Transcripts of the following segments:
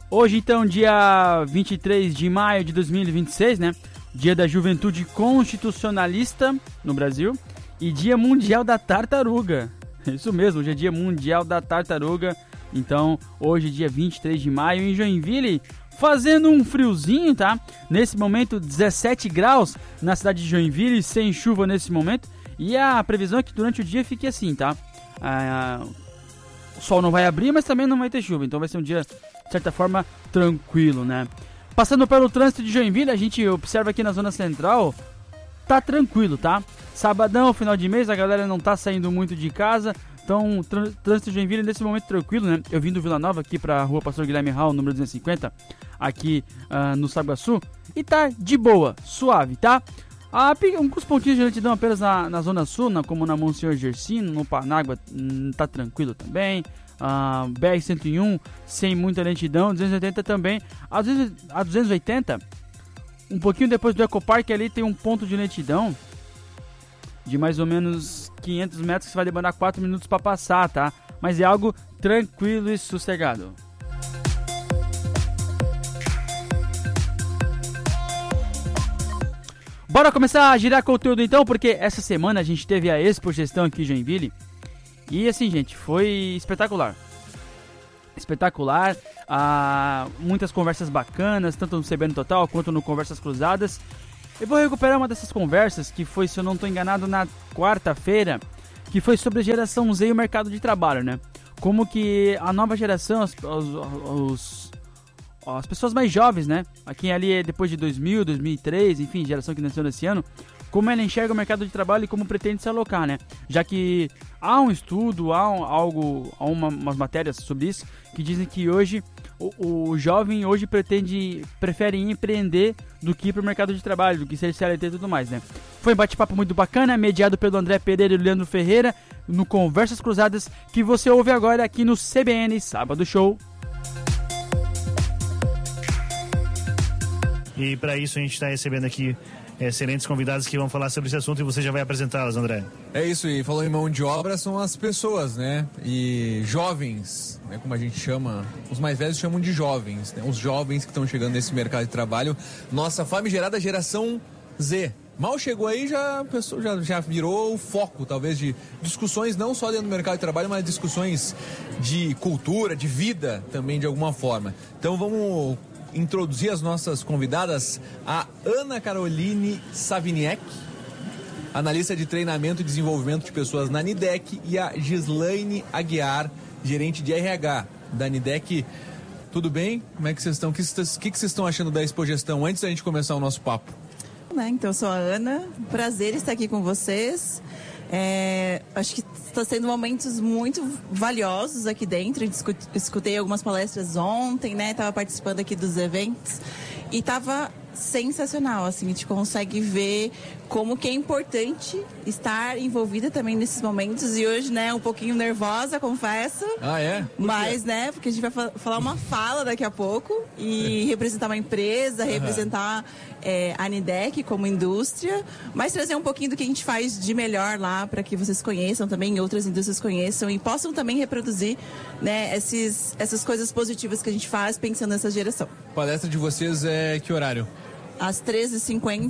Hoje, então, dia 23 de maio de 2026, né? Dia da Juventude Constitucionalista no Brasil e Dia Mundial da Tartaruga. Isso mesmo, hoje é Dia Mundial da Tartaruga. Então, hoje, dia 23 de maio, em Joinville, fazendo um friozinho, tá? Nesse momento, 17 graus na cidade de Joinville, sem chuva nesse momento. E a previsão é que durante o dia fique assim, tá? O sol não vai abrir, mas também não vai ter chuva. Então vai ser um dia, de certa forma, tranquilo, né? Passando pelo trânsito de Joinville, a gente observa aqui na zona central, tá tranquilo, tá? Sabadão, final de mês, a galera não tá saindo muito de casa. Então, trânsito de Joinville nesse momento tranquilo, né? Eu vim do Vila Nova aqui pra rua Pastor Guilherme Hall, número 250, aqui no Saguaçu. E tá de boa, suave, tá? Alguns pontinhos de lentidão apenas na Zona Sul, como na Monsenhor Gersino, no Panágua, tá tranquilo também. BR-101, sem muita lentidão. 280 também. A 280, um pouquinho depois do Ecopark, ali tem um ponto de lentidão de mais ou menos 500 metros, que você vai demorar 4 minutos para passar, tá? Mas é algo tranquilo e sossegado. Bora começar a girar conteúdo então, porque essa semana a gente teve a Expo Gestão aqui em Joinville. E assim, gente, foi espetacular. Espetacular, muitas conversas bacanas, tanto no CBN Total quanto no Conversas Cruzadas. Eu vou recuperar uma dessas conversas que foi, se eu não estou enganado, na quarta-feira, que foi sobre a geração Z e o mercado de trabalho, né? Como que a nova geração, as pessoas mais jovens, né? Aqui ali é depois de 2000, 2003, enfim, geração que nasceu nesse ano, como ela enxerga o mercado de trabalho e como pretende se alocar, né? Já que há um estudo, há umas matérias sobre isso, que dizem que hoje o jovem hoje prefere empreender do que ir para o mercado de trabalho, do que ser CLT e tudo mais, né? Foi um bate-papo muito bacana, mediado pelo André Pereira e Leandro Ferreira, no Conversas Cruzadas, que você ouve agora aqui no CBN Sábado Show. E para isso a gente está recebendo aqui excelentes convidados que vão falar sobre esse assunto e você já vai apresentá-los, André. É isso, e falando em mão de obra, são as pessoas, né? E jovens, né, como a gente chama, os mais velhos chamam de jovens, né? Os jovens que estão chegando nesse mercado de trabalho, nossa famigerada geração Z. Mal chegou aí, a pessoa já virou o foco, talvez, de discussões, não só dentro do mercado de trabalho, mas discussões de cultura, de vida também, de alguma forma. Então vamos introduzir as nossas convidadas, a Ana Caroline Saviniak, analista de treinamento e desenvolvimento de pessoas na Nidec, e a Gislaine Aguiar, gerente de RH da Nidec. Tudo bem? Como é que vocês estão? O que vocês estão achando da Expo Gestão antes da gente começar o nosso papo? Então, eu sou a Ana, prazer estar aqui com vocês. Acho que está sendo momentos muito valiosos aqui dentro. Escutei algumas palestras ontem, né? Estava participando aqui dos eventos e estava sensacional, assim, a gente consegue ver como que é importante estar envolvida também nesses momentos, e hoje, né, um pouquinho nervosa, confesso. Mas, né, porque a gente vai falar uma fala daqui a pouco e representar uma empresa, representar a Nidec como indústria, mas trazer um pouquinho do que a gente faz de melhor lá, para que vocês conheçam também, outras indústrias conheçam e possam também reproduzir, né, essas coisas positivas que a gente faz pensando nessa geração. A palestra de vocês é que horário? Às 13h50,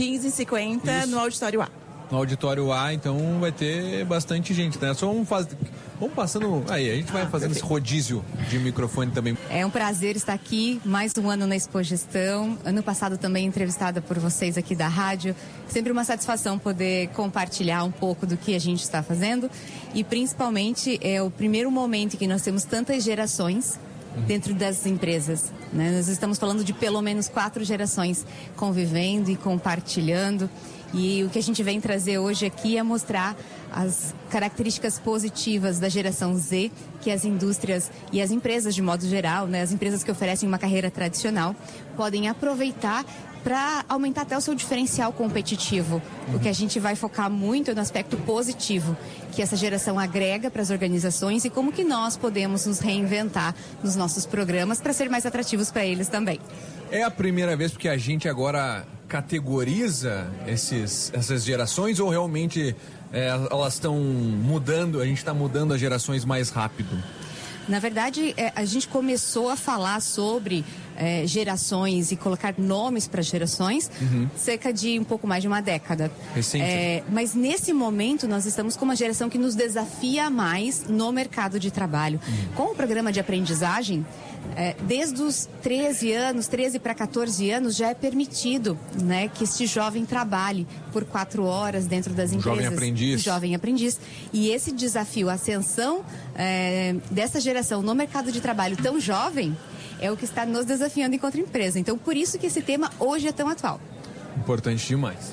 15h50, no Auditório A. No Auditório A, então vai ter bastante gente, né? Só vamos passando... Aí, a gente vai fazendo esse rodízio de microfone também. É um prazer estar aqui, mais um ano na Expo Gestão. Ano passado também entrevistada por vocês aqui da rádio. Sempre uma satisfação poder compartilhar um pouco do que a gente está fazendo. E principalmente é o primeiro momento em que nós temos tantas gerações dentro das empresas, né? Nós estamos falando de pelo menos 4 gerações convivendo e compartilhando, e o que a gente vem trazer hoje aqui é mostrar as características positivas da geração Z, que as indústrias e as empresas de modo geral, né, as empresas que oferecem uma carreira tradicional, podem aproveitar para aumentar até o seu diferencial competitivo. O que a gente vai focar muito é no aspecto positivo, que essa geração agrega para as organizações e como que nós podemos nos reinventar nos nossos programas para ser mais atrativos para eles também. É a primeira vez que a gente agora categoriza essas gerações, ou realmente elas estão mudando, a gente está mudando as gerações mais rápido? Na verdade, a gente começou a falar sobre gerações e colocar nomes para gerações cerca de um pouco mais de uma década. Recente. Mas nesse momento nós estamos com uma geração que nos desafia mais no mercado de trabalho. Com o programa de aprendizagem, desde os 13 para 14 anos, já é permitido, né, que este jovem trabalhe por 4 horas dentro das empresas. Jovem aprendiz. E esse desafio, a ascensão dessa geração no mercado de trabalho tão jovem, é o que está nos desafiando enquanto empresa. Então, por isso que esse tema hoje é tão atual. Importante demais.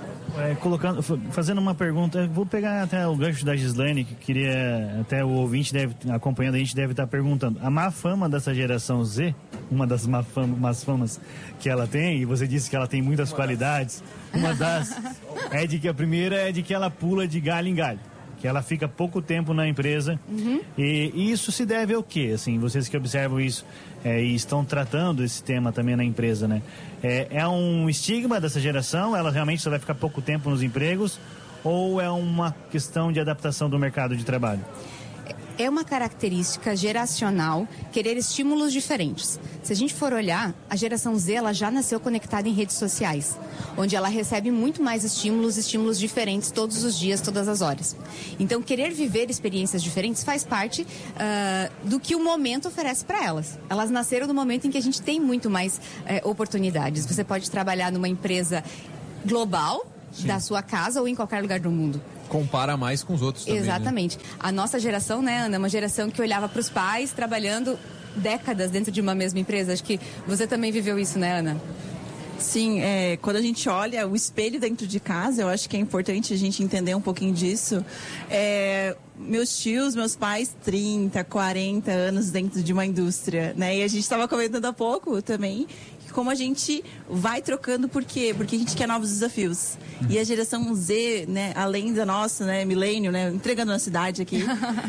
Fazendo uma pergunta, vou pegar até o gancho da Gislaine, que queria, até o ouvinte acompanhando a gente deve estar perguntando. A má fama dessa geração Z, uma das más famas que ela tem, e você disse que ela tem muitas qualidades, uma das é de que a primeira é de que ela pula de galho em galho, que ela fica pouco tempo na empresa. E isso se deve ao quê? Assim, vocês que observam isso e estão tratando esse tema também na empresa, né? É um estigma dessa geração? Ela realmente só vai ficar pouco tempo nos empregos? Ou é uma questão de adaptação do mercado de trabalho? É uma característica geracional querer estímulos diferentes. Se a gente for olhar, a geração Z ela já nasceu conectada em redes sociais, onde ela recebe muito mais estímulos diferentes todos os dias, todas as horas. Então, querer viver experiências diferentes faz parte do que o momento oferece para elas. Elas nasceram no momento em que a gente tem muito mais oportunidades. Você pode trabalhar numa empresa global, da sua casa ou em qualquer lugar do mundo. Compara mais com os outros também. Exatamente. Né? A nossa geração, né, Ana, é uma geração que olhava para os pais trabalhando décadas dentro de uma mesma empresa. Acho que você também viveu isso, né, Ana? Sim, quando a gente olha o espelho dentro de casa, eu acho que é importante a gente entender um pouquinho disso. Meus tios, meus pais, 30, 40 anos dentro de uma indústria, né? E a gente estava comentando há pouco também como a gente vai trocando, por quê? Porque a gente quer novos desafios. E a geração Z, né, além da nossa, né, milênio, né, entregando na cidade aqui.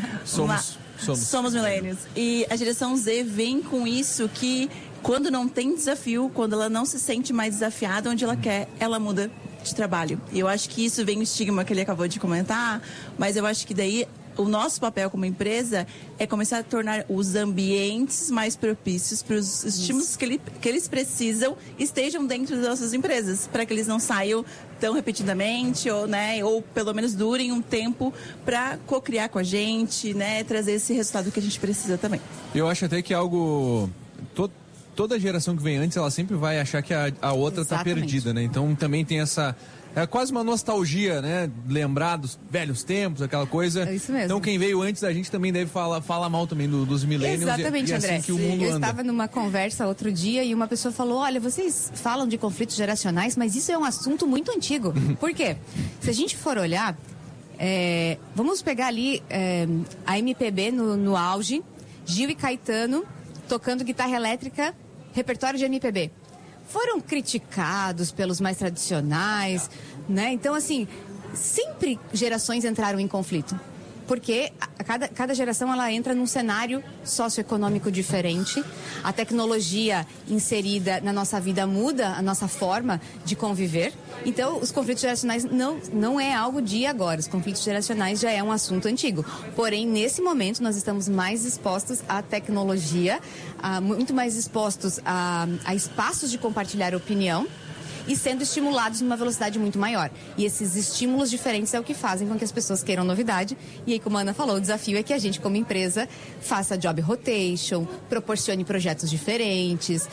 Somos milênios. E a geração Z vem com isso que quando não tem desafio, quando ela não se sente mais desafiada onde ela quer, ela muda de trabalho. E eu acho que isso vem o estigma que ele acabou de comentar, mas eu acho que daí o nosso papel como empresa é começar a tornar os ambientes mais propícios para os estímulos que eles precisam estejam dentro das nossas empresas, para que eles não saiam tão repetidamente ou pelo menos durem um tempo para co-criar com a gente, né, trazer esse resultado que a gente precisa também. Eu acho até que algo... Toda geração que vem antes, ela sempre vai achar que a outra está perdida, né? Então também tem essa... É quase uma nostalgia, né? Lembrar dos velhos tempos, aquela coisa. É isso mesmo. Então quem veio antes da gente também deve falar mal também dos millennials. Exatamente, e André. Assim que o mundo eu anda. Estava numa conversa outro dia e uma pessoa falou, olha, vocês falam de conflitos geracionais, mas isso é um assunto muito antigo. Por quê? Se a gente for olhar, vamos pegar ali a MPB no auge, Gil e Caetano tocando guitarra elétrica, repertório de MPB. Foram criticados pelos mais tradicionais, né? Então, assim, sempre gerações entraram em conflito. Porque cada geração ela entra num cenário socioeconômico diferente. A tecnologia inserida na nossa vida muda a nossa forma de conviver. Então, os conflitos geracionais não é algo de agora. Os conflitos geracionais já é um assunto antigo. Porém, nesse momento, nós estamos mais expostos à tecnologia, muito mais expostos a espaços de compartilhar opinião e sendo estimulados numa velocidade muito maior. E esses estímulos diferentes é o que fazem com que as pessoas queiram novidade. E aí, como a Ana falou, o desafio é que a gente, como empresa, faça job rotation, proporcione projetos diferentes,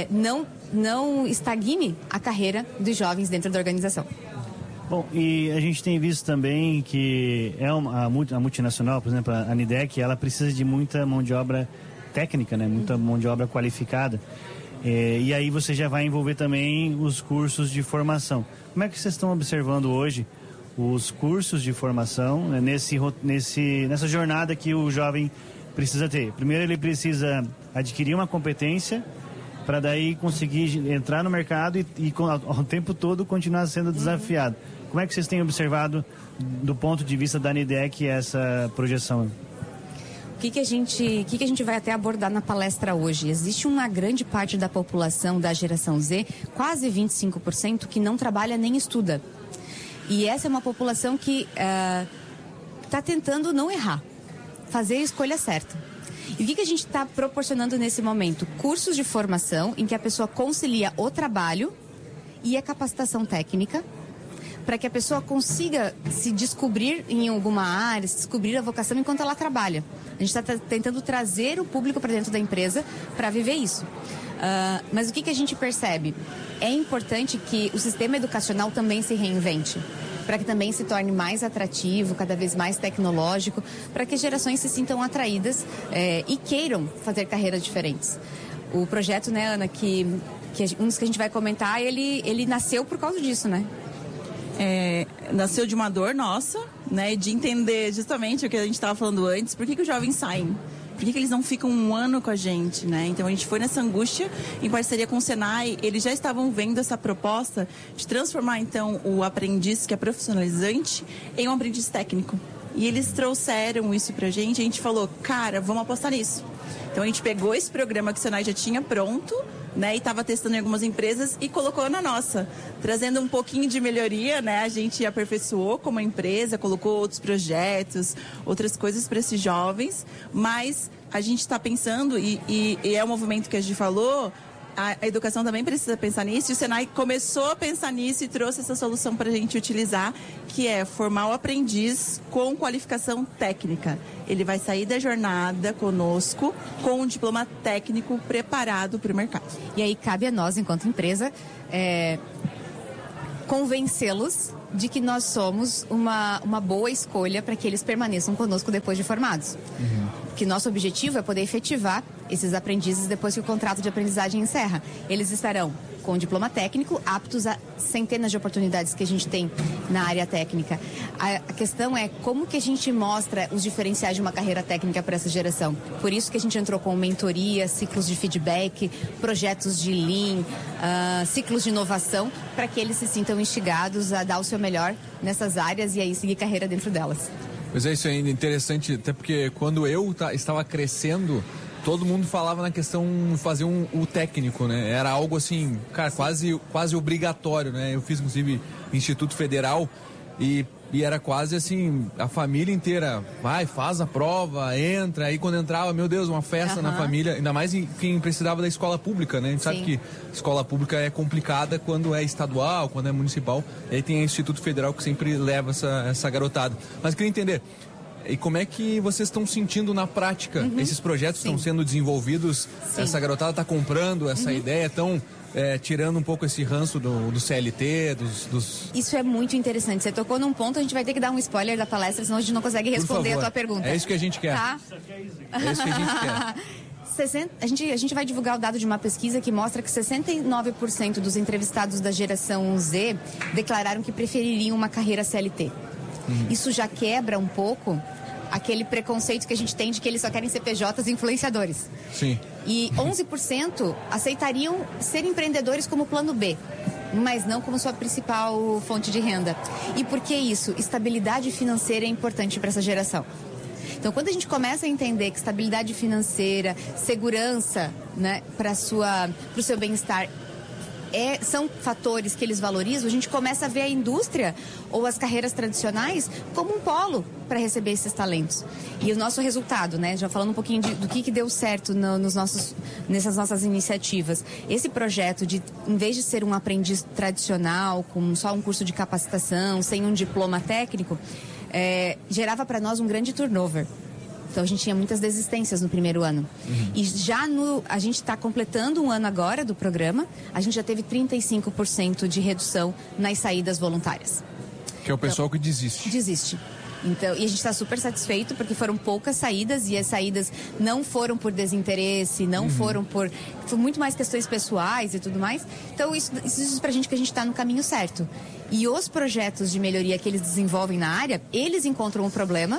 não estagne a carreira dos jovens dentro da organização. Bom, e a gente tem visto também que a multinacional, por exemplo, a Nidec, ela precisa de muita mão de obra técnica, né? Muita mão de obra qualificada. E aí você já vai envolver também os cursos de formação. Como é que vocês estão observando hoje os cursos de formação, né, nessa jornada que o jovem precisa ter? Primeiro ele precisa adquirir uma competência para daí conseguir entrar no mercado e ao tempo todo continuar sendo desafiado. Como é que vocês têm observado do ponto de vista da Nidec essa projeção? O que a gente vai até abordar na palestra hoje? Existe uma grande parte da população da geração Z, quase 25%, que não trabalha nem estuda. E essa é uma população que está tentando não errar, fazer a escolha certa. E o que a gente está proporcionando nesse momento? Cursos de formação em que a pessoa concilia o trabalho e a capacitação técnica, para que a pessoa consiga se descobrir em alguma área, se descobrir a vocação enquanto ela trabalha. A gente está tentando trazer o público para dentro da empresa para viver isso. Mas o que a gente percebe? É importante que o sistema educacional também se reinvente, para que também se torne mais atrativo, cada vez mais tecnológico, para que as gerações se sintam atraídas e queiram fazer carreiras diferentes. O projeto, né, Ana, um dos que a gente vai comentar, ele nasceu por causa disso, né? Nasceu de uma dor nossa, né, de entender justamente o que a gente estava falando antes, por que os jovens saem? Por que eles não ficam um ano com a gente, né? Então a gente foi nessa angústia, em parceria com o Senai, eles já estavam vendo essa proposta de transformar então o aprendiz, que é profissionalizante, em um aprendiz técnico. E eles trouxeram isso pra gente, a gente falou, cara, vamos apostar nisso. Então a gente pegou esse programa que o Senai já tinha pronto, né, e estava testando em algumas empresas e colocou na nossa, trazendo um pouquinho de melhoria, né? A gente aperfeiçoou como empresa, colocou outros projetos, outras coisas para esses jovens, mas a gente está pensando, e é um movimento que a gente falou, a educação também precisa pensar nisso, e o Senai começou a pensar nisso e trouxe essa solução para a gente utilizar, que é formar o aprendiz com qualificação técnica. Ele vai sair da jornada conosco com um diploma técnico preparado para o mercado. E aí cabe a nós, enquanto empresa, convencê-los de que nós somos uma boa escolha para que eles permaneçam conosco depois de formados. Que nosso objetivo é poder efetivar esses aprendizes depois que o contrato de aprendizagem encerra. Eles estarão com diploma técnico, aptos a centenas de oportunidades que a gente tem na área técnica. A questão é como que a gente mostra os diferenciais de uma carreira técnica para essa geração. Por isso que a gente entrou com mentoria, ciclos de feedback, projetos de Lean, ciclos de inovação, para que eles se sintam instigados a dar o seu melhor nessas áreas e aí seguir carreira dentro delas. Pois é, isso é interessante, até porque quando eu estava crescendo, todo mundo falava na questão de fazer o técnico, né? Era algo assim, cara, quase obrigatório, né? Eu fiz, inclusive, Instituto Federal e era quase assim, a família inteira vai, faz a prova, entra, aí quando entrava, meu Deus, uma festa na família, ainda mais quem precisava da escola pública, né? A gente sabe que escola pública é complicada quando é estadual, quando é municipal, e aí tem o Instituto Federal que sempre leva essa garotada. Mas queria entender, e como é que vocês estão sentindo na prática? Esses projetos estão sendo desenvolvidos? Essa garotada está comprando essa ideia? Estão tirando um pouco esse ranço do CLT, dos... Isso é muito interessante. Você tocou num ponto, a gente vai ter que dar um spoiler da palestra, senão a gente não consegue responder a tua pergunta. É isso que a gente quer. Tá? É isso que a gente quer. A gente vai divulgar o dado de uma pesquisa que mostra que 69% dos entrevistados da geração Z declararam que prefeririam uma carreira CLT. Isso já quebra um pouco aquele preconceito que a gente tem de que eles só querem ser PJs influenciadores. Sim. E 11% aceitariam ser empreendedores como plano B, mas não como sua principal fonte de renda. E por que isso? Estabilidade financeira é importante para essa geração. Então, quando a gente começa a entender que estabilidade financeira, segurança, né, para o seu bem-estar, são fatores que eles valorizam, a gente começa a ver a indústria ou as carreiras tradicionais como um polo para receber esses talentos. E o nosso resultado, né, já falando um pouquinho do que deu certo nessas nossas iniciativas. Esse projeto de, em vez de ser um aprendiz tradicional, com só um curso de capacitação, sem um diploma técnico, gerava para nós um grande turnover. Então, a gente tinha muitas desistências no primeiro ano. E a gente está completando um ano agora do programa, a gente já teve 35% de redução nas saídas voluntárias. Que é o pessoal que desiste. Desiste. Então, e a gente está super satisfeito porque foram poucas saídas e as saídas não foram por desinteresse, não foram por muito mais questões pessoais e tudo mais. Então, isso diz pra gente que a gente está no caminho certo. E os projetos de melhoria que eles desenvolvem na área, eles encontram um problema.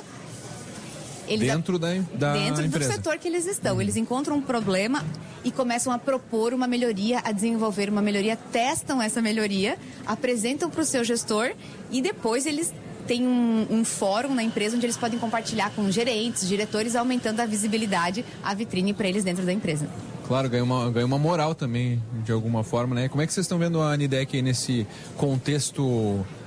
Dentro da dentro empresa. Do setor que eles estão. Eles encontram um problema e começam a propor uma melhoria, a desenvolver uma melhoria, testam essa melhoria, apresentam para o seu gestor e depois eles têm um fórum na empresa onde eles podem compartilhar com gerentes, diretores, aumentando a visibilidade, a vitrine para eles dentro da empresa. Claro, ganha uma moral também, de alguma forma, né? Como é que vocês estão vendo a Anidec nesse contexto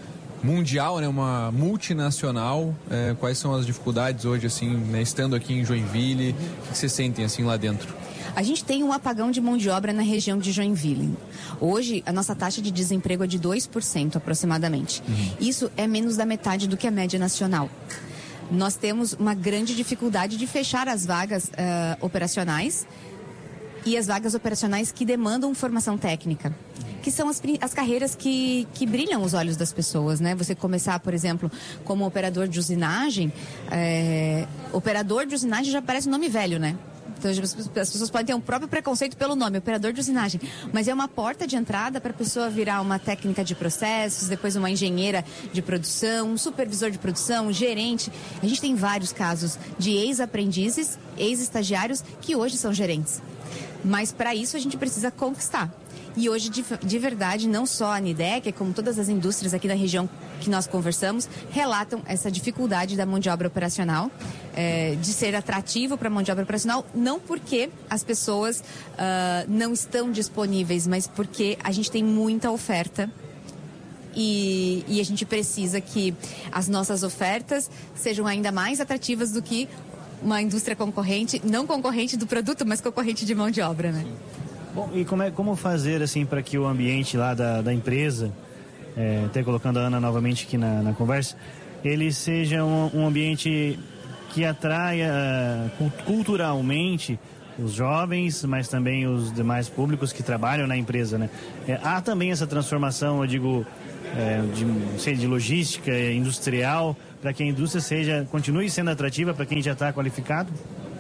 mundial, né, uma multinacional. Quais são as dificuldades hoje, assim, né, estando aqui em Joinville? O que vocês sentem assim lá dentro? A gente tem um apagão de mão de obra na região de Joinville. Hoje, a nossa taxa de desemprego é de 2% aproximadamente. Isso é menos da metade do que a média nacional. Nós temos uma grande dificuldade de fechar as vagas operacionais e as vagas operacionais que demandam formação técnica, que são as carreiras que brilham os olhos das pessoas, né? Você começar, por exemplo, como operador de usinagem, operador de usinagem já parece um nome velho, né? Então, as pessoas podem ter um próprio preconceito pelo nome, operador de usinagem, mas é uma porta de entrada para a pessoa virar uma técnica de processos, depois uma engenheira de produção, um supervisor de produção, um gerente. A gente tem vários casos de ex-aprendizes, ex-estagiários que hoje são gerentes. Mas para isso a gente precisa conquistar. E hoje, de verdade, não só a Nidec, como todas as indústrias aqui da região que nós conversamos, relatam essa dificuldade da mão de obra operacional, de ser atrativo para a mão de obra operacional, não porque as pessoas não estão disponíveis, mas porque a gente tem muita oferta. E a gente precisa que as nossas ofertas sejam ainda mais atrativas do que uma indústria concorrente, não concorrente do produto, mas concorrente de mão de obra, né? Bom, e como fazer assim para que o ambiente lá da empresa, até colocando a Ana novamente aqui na conversa, ele seja um ambiente que atraia culturalmente os jovens, mas também os demais públicos que trabalham na empresa, né? Há também essa transformação, eu digo, de logística industrial, para que a indústria continue sendo atrativa para quem já está qualificado?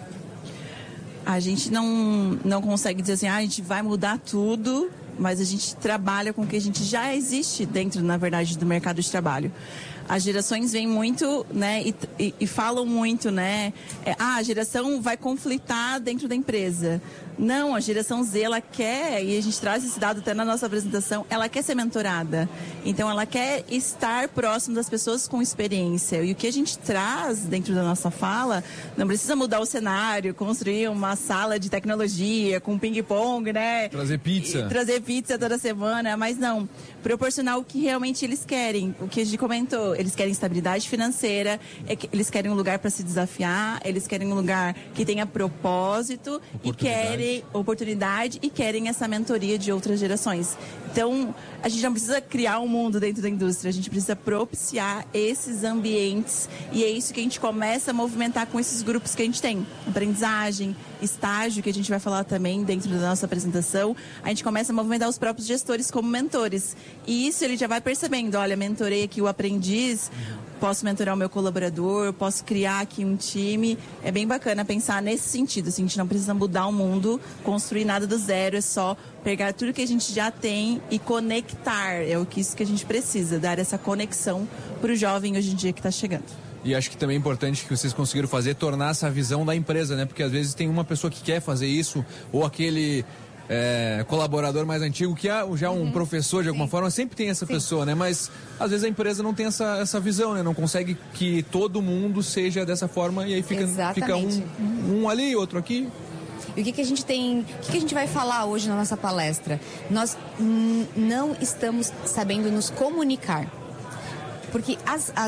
A gente não consegue dizer assim, a gente vai mudar tudo, mas a gente trabalha com o que a gente já existe dentro, na verdade, do mercado de trabalho. As gerações vêm muito, né, e falam muito, né, a geração vai conflitar dentro da empresa. Não, a geração Z, ela quer, e a gente traz esse dado até na nossa apresentação, ela quer ser mentorada. Então, ela quer estar próximo das pessoas com experiência. E o que a gente traz dentro da nossa fala, não precisa mudar o cenário, construir uma sala de tecnologia com ping-pong, né? Trazer pizza. Trazer pizza toda semana, mas não. Proporcionar o que realmente eles querem. O que a gente comentou, eles querem estabilidade financeira, eles querem um lugar para se desafiar, eles querem um lugar que tenha propósito e querem oportunidade e querem essa mentoria de outras gerações. Então, a gente não precisa criar um mundo dentro da indústria, a gente precisa propiciar esses ambientes e é isso que a gente começa a movimentar com esses grupos que a gente tem. Aprendizagem, estágio, que a gente vai falar também dentro da nossa apresentação, a gente começa a movimentar os próprios gestores como mentores. E isso ele já vai percebendo, olha, mentorei aqui o aprendiz, posso mentorar o meu colaborador, posso criar aqui um time. É bem bacana pensar nesse sentido. Assim, a gente não precisa mudar o mundo, construir nada do zero, é só pegar tudo que a gente já tem e conectar. É isso que a gente precisa, dar essa conexão para o jovem hoje em dia que está chegando. E acho que também é importante que vocês conseguiram fazer, tornar essa visão da empresa, né? Porque às vezes tem uma pessoa que quer fazer isso, ou aquele colaborador mais antigo, que é já um professor de alguma forma, sempre tem essa pessoa, né? Mas às vezes a empresa não tem essa visão, né? Não consegue que todo mundo seja dessa forma e aí fica um ali, outro aqui. E o que a gente tem, o que a gente vai falar hoje na nossa palestra? Nós não estamos sabendo nos comunicar. Porque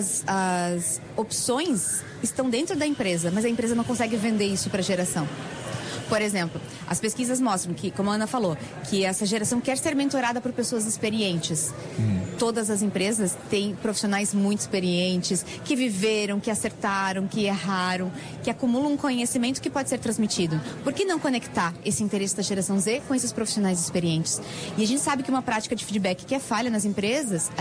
as opções estão dentro da empresa, mas a empresa não consegue vender isso para a geração. Por exemplo, as pesquisas mostram que, como a Ana falou, que essa geração quer ser mentorada por pessoas experientes. Todas as empresas têm profissionais muito experientes, que viveram, que acertaram, que erraram, que acumulam um conhecimento que pode ser transmitido. Por que não conectar esse interesse da geração Z com esses profissionais experientes? E a gente sabe que uma prática de feedback que é falha nas empresas,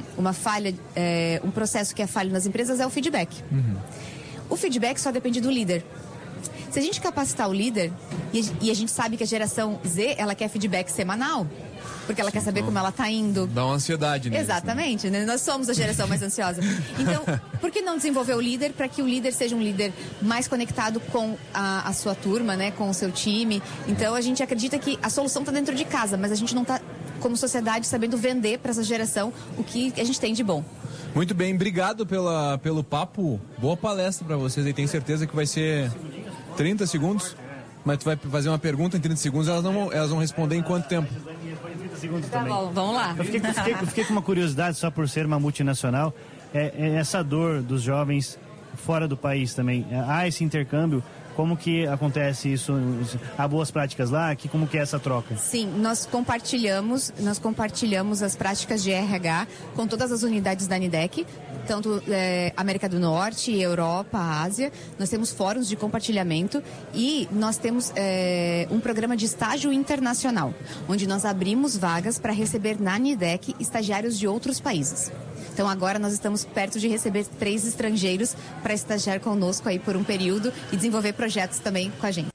um processo que é falho nas empresas é o feedback. O feedback só depende do líder. Se a gente capacitar o líder, e a gente sabe que a geração Z, ela quer feedback semanal, porque ela quer saber como ela está indo. Dá uma ansiedade nisso. Exatamente, né? Nós somos a geração mais ansiosa. Então, por que não desenvolver o líder para que o líder seja um líder mais conectado com a sua turma, né? Com o seu time? Então, a gente acredita que a solução está dentro de casa, mas a gente não está, como sociedade, sabendo vender para essa geração o que a gente tem de bom. Muito bem, obrigado pelo papo. Boa palestra para vocês e tenho certeza que vai ser 30 segundos. Mas tu vai fazer uma pergunta em 30 segundos, elas vão responder em quanto tempo? 30 segundos Tá também. bom, vamos lá. Eu fiquei com uma curiosidade, só por ser uma multinacional, é essa dor dos jovens fora do país também. Há esse intercâmbio, como que acontece isso? Há boas práticas lá? Como que é essa troca? Sim, nós compartilhamos as práticas de RH com todas as unidades da Nidec, tanto América do Norte, Europa, Ásia. Nós temos fóruns de compartilhamento e nós temos um programa de estágio internacional, onde nós abrimos vagas para receber na Nidec estagiários de outros países. Então agora nós estamos perto de receber 3 estrangeiros para estagiar conosco aí por um período e desenvolver projetos também com a gente.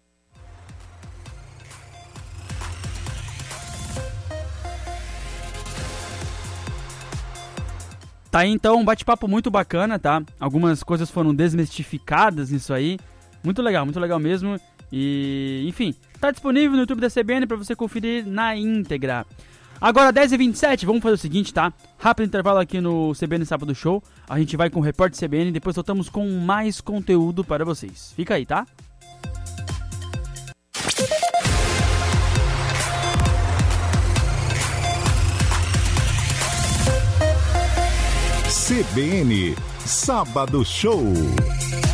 Tá aí então um bate-papo muito bacana, tá? Algumas coisas foram desmistificadas nisso aí. Muito legal mesmo. E, enfim, tá disponível no YouTube da CBN para você conferir na íntegra. Agora, 10h27, vamos fazer o seguinte, tá? Rápido intervalo aqui no CBN Sábado Show. A gente vai com o Repórter CBN e depois voltamos com mais conteúdo para vocês. Fica aí, tá? CBN Sábado Show.